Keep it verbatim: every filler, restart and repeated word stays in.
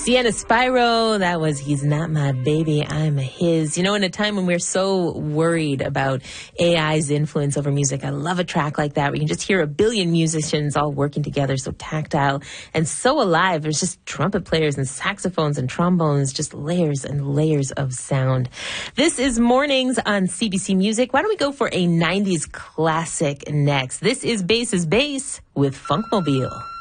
Sienna Spyro, that was He's Not My Baby, I'm His. You know, in a time when we're so worried about A I's influence over music, I love a track like that where you can just hear a billion musicians all working together, so tactile and so alive. There's just trumpet players and saxophones and trombones, just layers and layers of sound. This is Mornings on C B C Music. Why don't we go for a nineties classic next? This is Bass is Bass with Funkmobile.